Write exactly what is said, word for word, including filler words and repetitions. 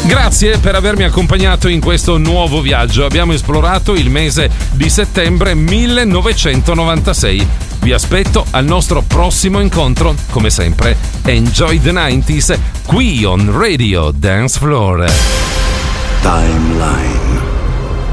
Grazie per avermi accompagnato in questo nuovo viaggio. Abbiamo esplorato il mese di settembre millenovecentonovantasei. Vi aspetto al nostro prossimo incontro. Come sempre, enjoy the nineties qui on Radio Dance Floor. Timeline.